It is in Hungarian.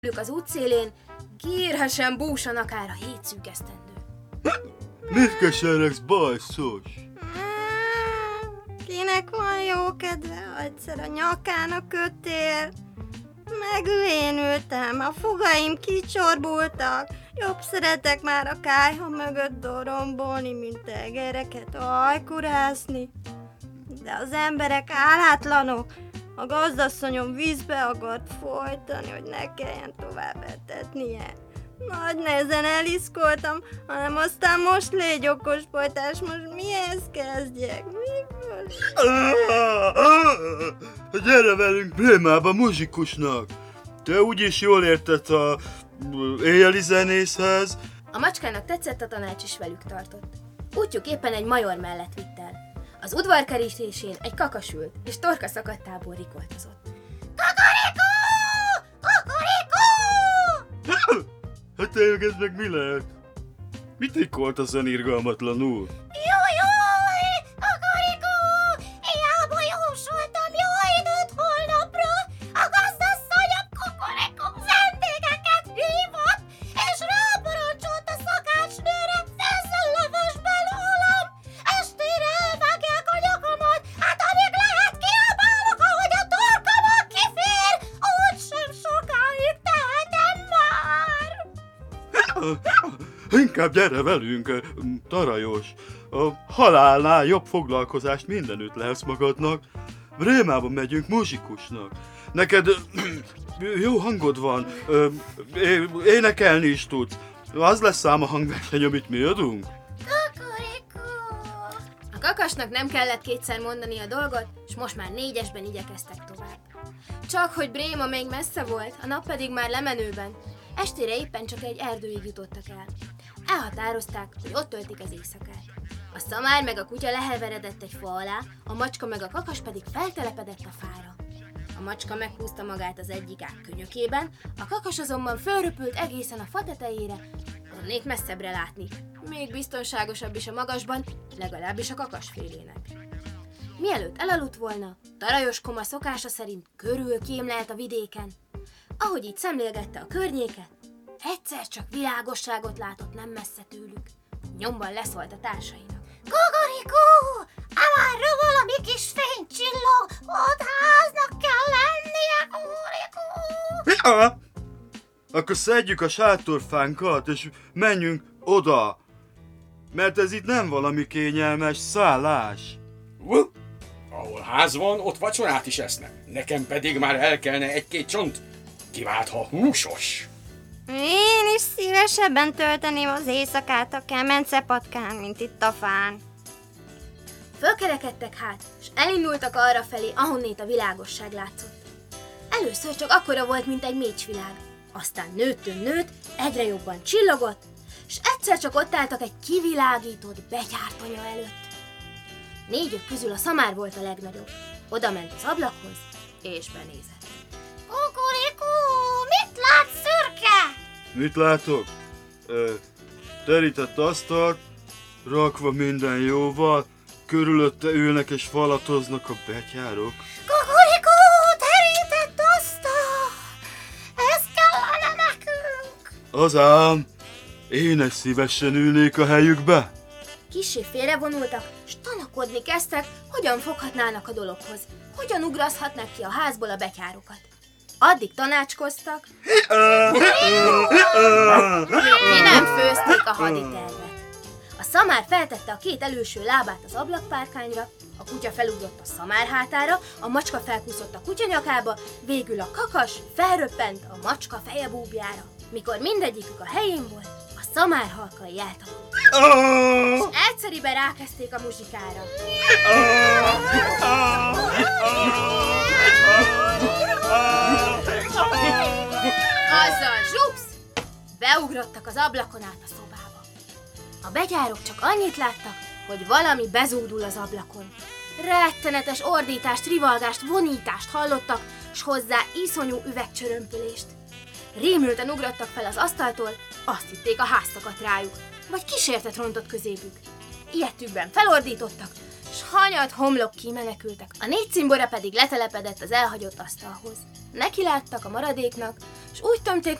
az útszélén, gírhesen búsan akár a hét szűk esztendő. Mit keseregsz, bajszos? Kinek van jó kedve, ha egyszer a nyakának kötél? Megvénültem, a fogaim kicsorbultak, jobb szeretek már a kályha mögött dorombolni, mint egereket ajkurászni. De az emberek álátlanok, a gazdasszonyom vízbe akart folytani, hogy ne kelljen tovább etetnie. Nagy nehezen eliszkoltam, hanem aztán most légy okos folytás, most mihez kezdjek? Miből? Gyere velünk Brémába muzsikusnak! Te úgyis jól érted a éjjeli zenészhez. A macskának tetszett a tanács, is velük tartott. Útjuk éppen egy major mellett vitt el. Az udvarkerítésén egy kakas ült, és torka szakadtából rikoltozott. Kakarikó! Kakarikó! Hát tényleg ez meg mi lehet? Mit rikoltasz olyan irgalmatlanul? Jaj, Kakarikó! Hiába jósoltam jó időt holnapra, a gazdasszonyom Kukorikó vendégeket hívott, és ráparancsolt a szakácsnőre, főzzön leves belőlem! Estére elvágják a nyakamat, hát amíg lehet kiabálok, ahogy a torkamat kifér, úgysem sokáig tehetem már! Inkább gyere velünk, Tarajos. A halálnál jobb foglalkozást mindenütt lehetsz magadnak. Brémába megyünk muzsikusnak. Neked jó hangod van, énekelni is tudsz. Az lesz ám a hangverseny, amit mi adunk. A kakasnak nem kellett kétszer mondani a dolgot, és most már 4-esben igyekeztek tovább. Csak hogy Bréma még messze volt, a nap pedig már lemenőben. Estére éppen csak egy erdőig jutottak el. Elhatározták, hogy ott töltik az éjszakát. A szamár meg a kutya leheveredett egy fa alá, a macska meg a kakas pedig feltelepedett a fára. A macska meghúzta magát az egyik ág könyökében, a kakas azonban fölröpült egészen a fa tetejére, onnét messzebbre látni. Még biztonságosabb is a magasban, legalábbis a kakasfélének. Mielőtt elaludt volna, Tarajos Koma szokása szerint körül kémlelt a vidéken. Ahogy így szemlélgette a környéket, egyszer csak világosságot látott nem messze tőlük. Nyomban leszólt a társainak. Kakarikó! Amarra valami kis fény csillog, ott háznak kell lennie, Kakarikó! Akkor szedjük a sátorfánkat, és menjünk oda. Mert ez itt nem valami kényelmes szállás. Ahol ház van, ott vacsorát is esznek. Nekem pedig már el kellene egy-két csont. Kivált, ha húsos. Én is szívesebben tölteném az éjszakát a kemence patkán, mint itt a fán. Fölkerekedtek hát, és elindultak arra felé, ahonnét a világosság látszott. Először csak akkora volt, mint egy mécsvilág, aztán nőtt, egyre jobban csillogott, és egyszer csak ott álltak egy kivilágított betyártanya előtt. 4 közül a szamár volt a legnagyobb. Oda ment az ablakhoz, és benézett. Kukurikú, mit látsz, szürke? Mit látok? Terített asztalt, rakva minden jóval, körülötte ülnek és falatoznak a betyárok. Kukurikú, terített asztal! Ez kellene nekünk! Az ám, én is szívesen ülnék a helyükbe. Kissé félrevonultak, s tanakodni kezdtek, hogyan foghatnának a dologhoz, hogyan ugraszhatnak ki a házból a betyárokat. Addig tanácskoztak, mi nem főzték a haditervet. A szamár feltette a 2 előső lábát az ablakpárkányra, a kutya felugrott a szamár hátára, a macska felkúszott a kutya nyakába, végül a kakas felröppent a macska feje búbjára. Mikor mindegyikük a helyén volt, a szamár halkai eltapolt. És egyszeriben rákezdték a muzsikára. Azzal zsupsz! Beugrottak az ablakon át a szobába. A betyárok csak annyit láttak, hogy valami bezúdul az ablakon. Rettenetes ordítást, rivalgást, vonítást hallottak, s hozzá iszonyú üvegcsörömpölést. Rémülten ugrottak fel az asztaltól, azt hitték a ház szakadt rájuk, vagy kísértet rontott közébük. Ilyetükben felordítottak, s hanyat homlok kimenekültek, a 4 cimbora pedig letelepedett az elhagyott asztalhoz. Nekiláttak a maradéknak, s úgy tömték